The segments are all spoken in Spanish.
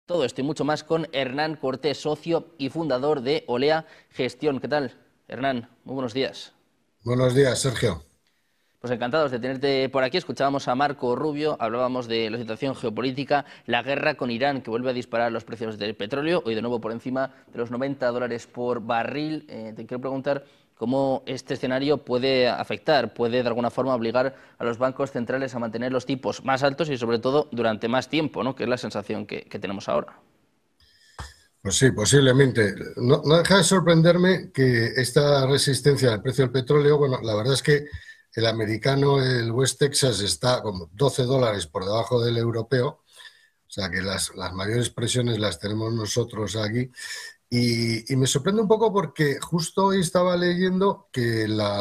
Todo esto y mucho más con Hernán Cortés, socio y fundador de Olea Gestión. ¿Qué tal, Hernán? Muy buenos días. Buenos días, Sergio. Pues encantados de tenerte por aquí. Escuchábamos a Marco Rubio, hablábamos de la situación geopolítica, la guerra con Irán que vuelve a disparar los precios del petróleo, hoy de nuevo por encima de los $90 por barril. Te quiero preguntar cómo este escenario puede afectar, puede de alguna forma obligar a los bancos centrales a mantener los tipos más altos y sobre todo durante más tiempo, ¿no? Que es la sensación que tenemos ahora. Pues sí, posiblemente. No deja de sorprenderme que esta resistencia al precio del petróleo, bueno, la verdad es que el americano, el West Texas, está como $12 por debajo del europeo, o sea que las mayores presiones las tenemos nosotros aquí. Y me sorprende un poco porque justo hoy estaba leyendo que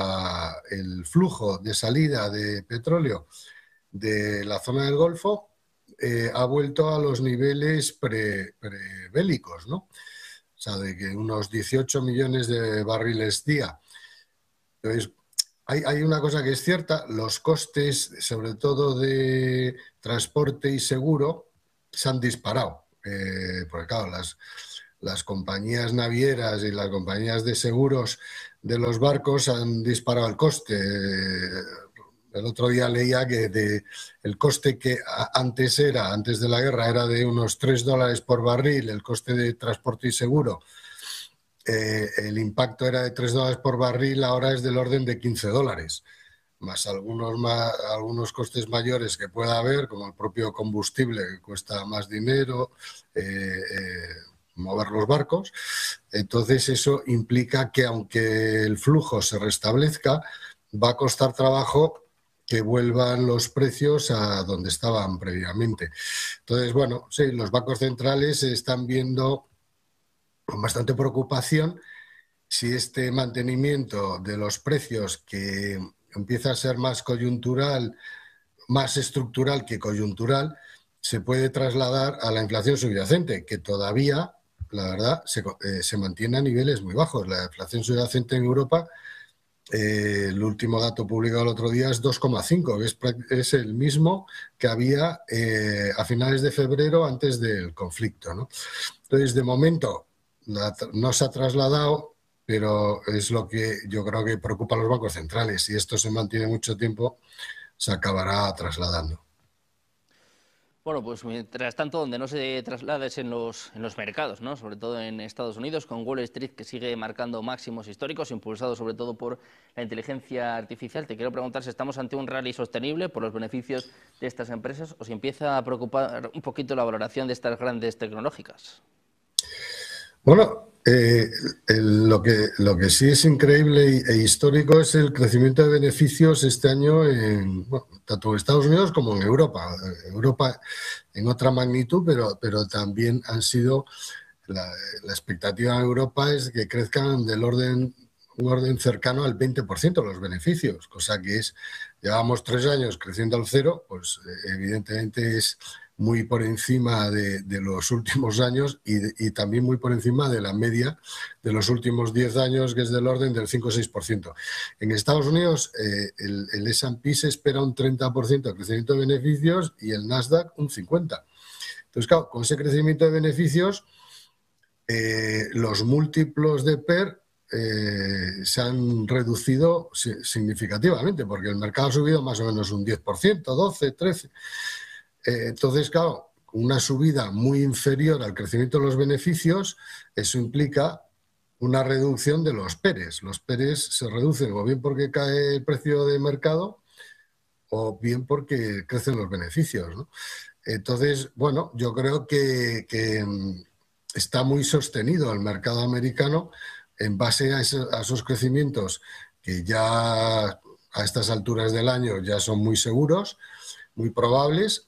el flujo de salida de petróleo de la zona del Golfo ha vuelto a los niveles prebélicos, ¿no? O sea, de que unos 18 millones de barriles día. Entonces, hay una cosa que es cierta, los costes, sobre todo de transporte y seguro, se han disparado. Porque claro, las compañías navieras y las compañías de seguros de los barcos han disparado el coste. El otro día leía que el coste que antes de la guerra, era de unos $3 por barril, el coste de transporte y seguro, el impacto era de $3 por barril, ahora es del orden de $15, algunos costes mayores que pueda haber, como el propio combustible, que cuesta más dinero, mover los barcos. Entonces eso implica que aunque el flujo se restablezca, va a costar trabajo que vuelvan los precios a donde estaban previamente. Entonces, bueno, sí, los bancos centrales están viendo con bastante preocupación si este mantenimiento de los precios, que empieza a ser más coyuntural, más estructural que coyuntural, se puede trasladar a la inflación subyacente, que todavía, la verdad, se mantiene a niveles muy bajos. La inflación subyacente en Europa, el último dato publicado el otro día es 2,5, que es el mismo que había a finales de febrero, antes del conflicto, ¿no? Entonces, de momento, no se ha trasladado, pero es lo que yo creo que preocupa a los bancos centrales. Si esto se mantiene mucho tiempo, se acabará trasladando. Bueno, pues mientras tanto, donde no se traslades en los mercados, ¿no? Sobre todo en Estados Unidos, con Wall Street que sigue marcando máximos históricos, impulsado sobre todo por la inteligencia artificial, te quiero preguntar si estamos ante un rally sostenible por los beneficios de estas empresas o si empieza a preocupar un poquito la valoración de estas grandes tecnológicas. Bueno, lo que sí es increíble e histórico es el crecimiento de beneficios este año tanto en Estados Unidos como en Europa. Europa en otra magnitud, pero también han sido, la expectativa en Europa es que crezcan un orden cercano al 20% los beneficios, cosa que llevamos 3 años creciendo al cero, pues evidentemente es muy por encima de los últimos años y también muy por encima de la media de los últimos 10 años, que es del orden del 5 o 6%. En Estados Unidos, el S&P se espera un 30% de crecimiento de beneficios y el Nasdaq un 50%. Entonces, claro, con ese crecimiento de beneficios, los múltiplos de PER se han reducido significativamente, porque el mercado ha subido más o menos un 10%, 12, 13%. Entonces, claro, una subida muy inferior al crecimiento de los beneficios, eso implica una reducción de los PERes. Los PERes se reducen o bien porque cae el precio de mercado o bien porque crecen los beneficios, ¿no? Entonces, bueno, yo creo que está muy sostenido el mercado americano en base a esos crecimientos que ya a estas alturas del año ya son muy seguros, muy probables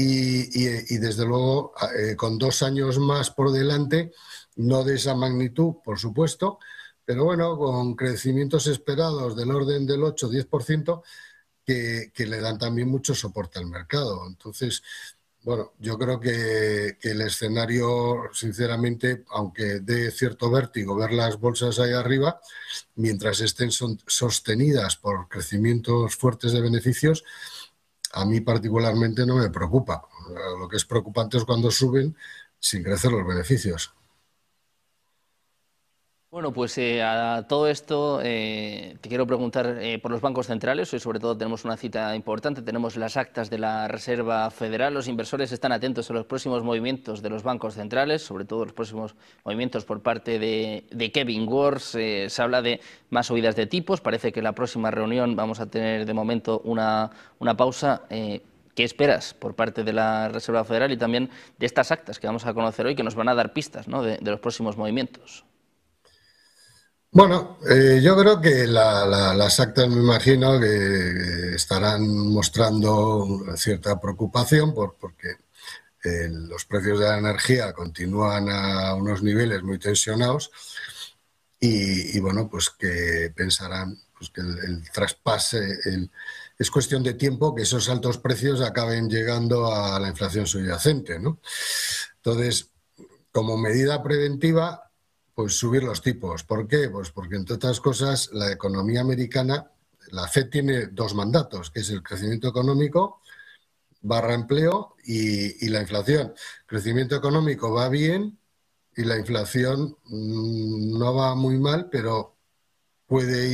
y desde luego con 2 años más por delante, no de esa magnitud, por supuesto, pero bueno, con crecimientos esperados del orden del 8-10%, que le dan también mucho soporte al mercado. Entonces, bueno, yo creo que el escenario, sinceramente, aunque dé cierto vértigo ver las bolsas ahí arriba, mientras estén sostenidas por crecimientos fuertes de beneficios, a mí particularmente no me preocupa. Lo que es preocupante es cuando suben, sin crecer los beneficios. Bueno, pues a todo esto te quiero preguntar por los bancos centrales. Hoy sobre todo tenemos una cita importante, tenemos las actas de la Reserva Federal. Los inversores están atentos a los próximos movimientos de los bancos centrales, sobre todo los próximos movimientos por parte de Kevin Warsh. Se habla de más subidas de tipos. Parece que en la próxima reunión vamos a tener de momento una pausa. ¿Qué esperas por parte de la Reserva Federal y también de estas actas que vamos a conocer hoy, que nos van a dar pistas, ¿no?, de los próximos movimientos? Bueno, yo creo que las actas me imagino que estarán mostrando cierta preocupación porque los precios de la energía continúan a unos niveles muy tensionados y bueno, pues que pensarán pues que el traspase, es cuestión de tiempo que esos altos precios acaben llegando a la inflación subyacente, ¿no? Entonces, como medida preventiva, pues subir los tipos. ¿Por qué? Pues porque, entre otras cosas, la economía americana, la FED tiene dos mandatos, que es el crecimiento económico barra empleo y la inflación. El crecimiento económico va bien y la inflación no va muy mal, pero puede